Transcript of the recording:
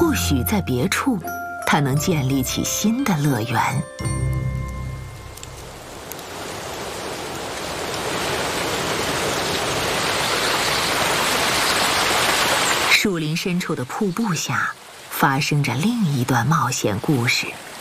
或许在别处，他能建立起新的乐园。树林深处的瀑布下，发生着另一段冒险故事。